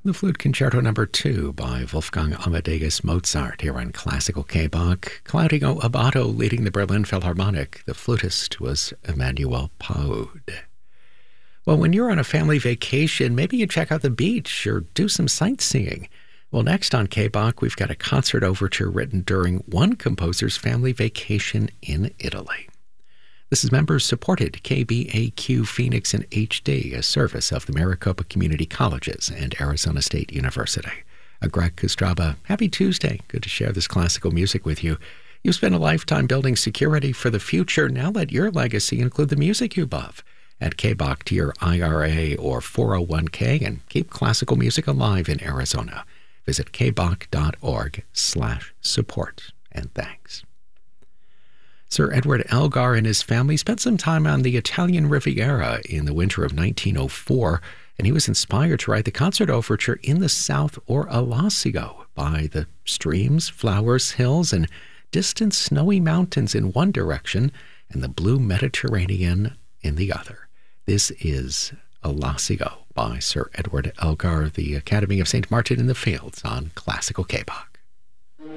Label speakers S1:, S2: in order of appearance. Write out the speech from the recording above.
S1: The Flute Concerto No. 2 by Wolfgang Amadeus Mozart here on Classical K-Bach. Claudio Abbado leading the Berlin Philharmonic. The flutist was Emmanuel Paud. Well, when you're on a family vacation, maybe you check out the beach or do some sightseeing. Well, next on K-Bach, we've got a concert overture written during one composer's family vacation in Italy. This is members-supported KBAQ Phoenix in HD, a service of the Maricopa Community Colleges and Arizona State University. Greg Kostraba, happy Tuesday. Good to share this classical music with you. You've spent a lifetime building security for the future. Now let your legacy include the music you love. Add K-Bach to your IRA or 401k and keep classical music alive in Arizona. Visit kbach.org/support. And thanks. Sir Edward Elgar and his family spent some time on the Italian Riviera in the winter of 1904, and he was inspired to write the concert overture In the South or Alassio by the streams, flowers, hills, and distant snowy mountains in one direction and the blue Mediterranean in the other. This is Alassio by Sir Edward Elgar, the Academy of St. Martin in the Fields on Classical K-Bach.